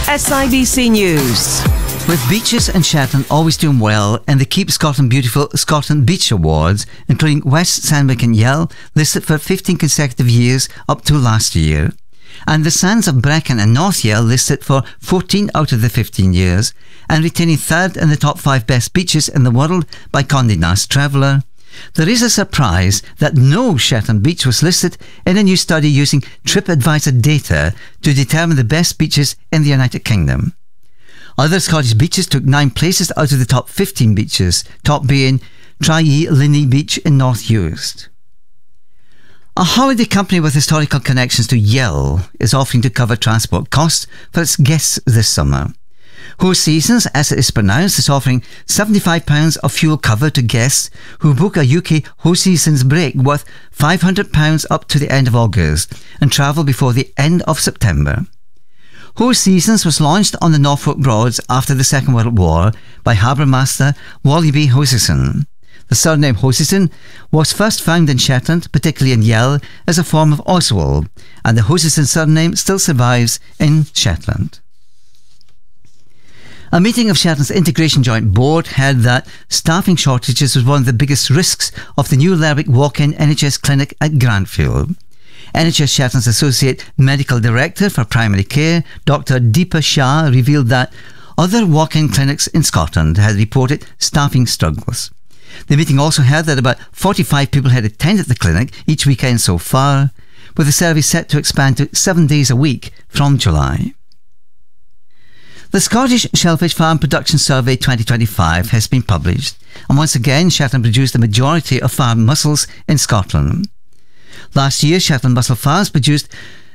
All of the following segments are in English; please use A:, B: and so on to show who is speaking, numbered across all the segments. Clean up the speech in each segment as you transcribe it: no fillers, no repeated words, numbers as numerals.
A: SIBC News.
B: With beaches in Shetland always doing well and the Keep Scotland Beautiful Scotland Beach Awards, including West Sandwich and Yell, listed for 15 consecutive years up to last year, and the Sands of Brecon and North Yell listed for 14 out of the 15 years, and retaining third in the top 5 best beaches in the world by Condé Nast Traveller, there is a surprise that no Shetland beach was listed in a new study using TripAdvisor data to determine the best beaches in the United Kingdom. Other Scottish beaches took 9 places out of the top 15 beaches, top being Tralee Linney Beach in North Uist. A holiday company with historical connections to Yell is offering to cover transport costs for its guests this summer. Host Seasons, as it is pronounced, is offering £75 of fuel cover to guests who book a UK Host Seasons break worth £500 up to the end of August and travel before the end of September. Host Seasons was launched on the Norfolk Broads after the Second World War by harbour master Wally B. Hosison. The surname Hosison was first found in Shetland, particularly in Yell, as a form of Oswald, and the Hosison surname still survives in Shetland. A meeting of Shetland's Integration Joint Board held that staffing shortages was one of the biggest risks of the new Lerwick walk-in NHS clinic at Grantfield. NHS Shetland's Associate Medical Director for Primary Care, Dr. Deepa Shah, revealed that other walk-in clinics in Scotland had reported staffing struggles. The meeting also heard that about 45 people had attended the clinic each weekend so far, with the service set to expand to 7 days a week from July. The Scottish Shellfish Farm Production Survey 2025 has been published, and once again Shetland produced the majority of farm mussels in Scotland. Last year, Shetland Mussel Farms produced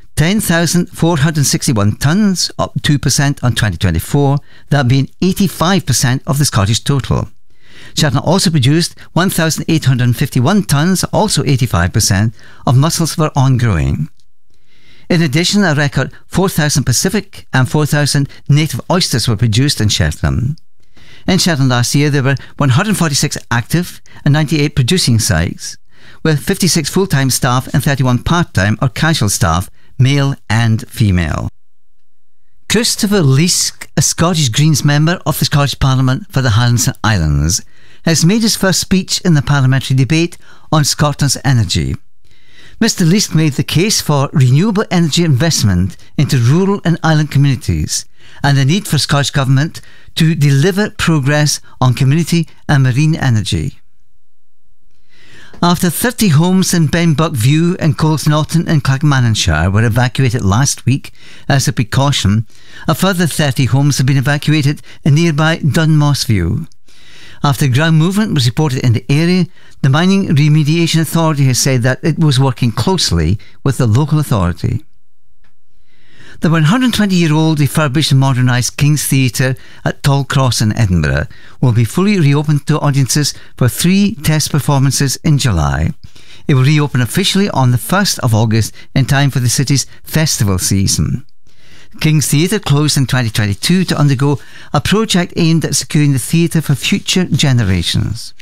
B: 10,461 tonnes, up 2% on 2024, that being 85% of the Scottish total. Shetland also produced 1,851 tonnes, also 85%, of mussels for on-growing. In addition, a record 4,000 Pacific and 4,000 native oysters were produced in Shetland. In Shetland last year, there were 146 active and 98 producing sites, with 56 full-time staff and 31 part-time or casual staff, male and female. Christopher Leask, a Scottish Greens member of the Scottish Parliament for the Highlands and Islands, has made his first speech in the parliamentary debate on Scotland's energy. Mr. Leask made the case for renewable energy investment into rural and island communities and the need for Scottish Government to deliver progress on community and marine energy. After 30 homes in Benbuck View and Colsnaughton in Clackmannanshire were evacuated last week as a precaution, a further 30 homes have been evacuated in nearby Dunmoss View. After ground movement was reported in the area, the Mining Remediation Authority has said that it was working closely with the local authority. The 120-year-old refurbished and modernised King's Theatre at Tollcross in Edinburgh will be fully reopened to audiences for 3 test performances in July. It will reopen officially on the 1st of August in time for the city's festival season. King's Theatre closed in 2022 to undergo a project aimed at securing the theatre for future generations.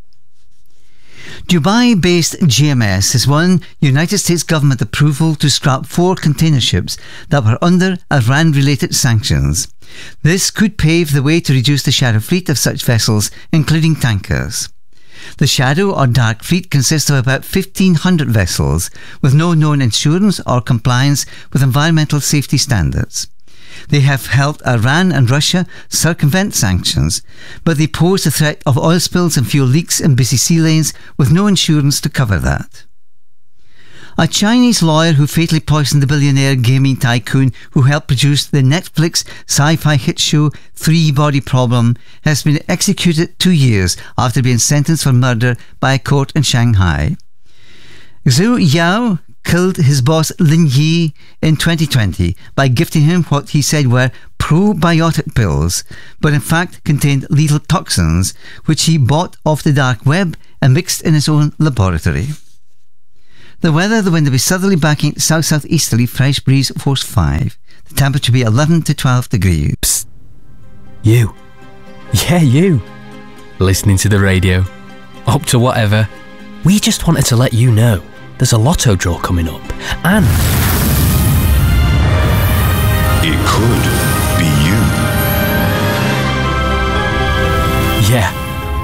B: Dubai-based GMS has won United States government approval to scrap 4 container ships that were under Iran-related sanctions. This could pave the way to reduce the shadow fleet of such vessels, including tankers. The shadow or dark fleet consists of about 1,500 vessels with no known insurance or compliance with environmental safety standards. They have helped Iran and Russia circumvent sanctions, but they pose the threat of oil spills and fuel leaks in busy sea lanes with no insurance to cover that. A Chinese lawyer who fatally poisoned the billionaire gaming tycoon who helped produce the Netflix sci-fi hit show Three Body Problem has been executed 2 years after being sentenced for murder by a court in Shanghai. Zhou Yao killed his boss Lin Yi in 2020 by gifting him what he said were probiotic pills, but in fact contained lethal toxins which he bought off the dark web and mixed in his own laboratory. The weather, the wind will be southerly backing south-southeasterly, fresh breeze force 5. The temperature will be 11 to 12 degrees.
C: Psst. You. Yeah, you. Listening to the radio. Up to whatever. We just wanted to let you know there's a lotto draw coming up, and
D: it could be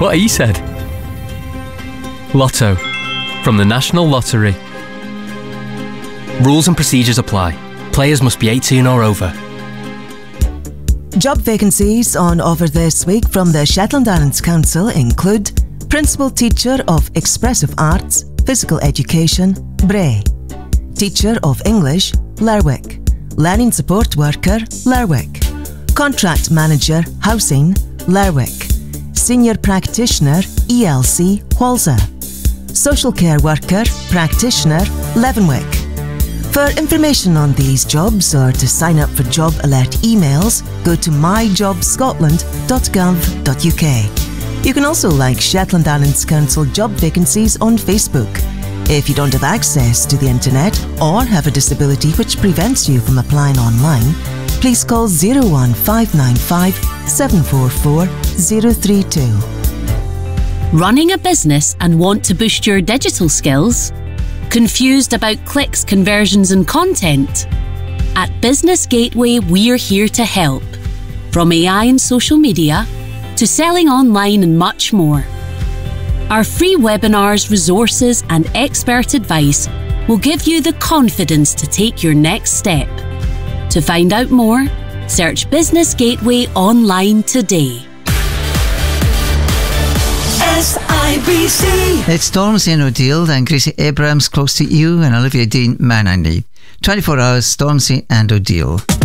C: what he said. Lotto, from the National Lottery. Rules and procedures apply. Players must be 18 or over.
A: Job vacancies on offer this week from the Shetland Islands Council include Principal Teacher of Expressive Arts, Physical Education, Bray; Teacher of English, Lerwick; Learning Support Worker, Lerwick; Contract Manager, Housing, Lerwick; Senior Practitioner, ELC, Walser; Social Care Worker, Practitioner, Leavenwick. For information on these jobs or to sign up for job alert emails, go to myjobscotland.gov.uk. You can also like Shetland Islands Council job vacancies on Facebook. If you don't have access to the internet or have a disability which prevents you from applying online, please call 01595 744 032.
D: Running a business and want to boost your digital skills? Confused about clicks, conversions and content? At Business Gateway, we're here to help. From AI and social media to selling online and much more. Our free webinars, resources and expert advice will give you the confidence to take your next step. To find out more, search Business Gateway online today.
A: SIBC.
B: It's Stormzy and O'Deal and Gracie Abrams, Close to You, and Olivia Dean, Man I Need. 24 hours, Stormzy and O'Deal.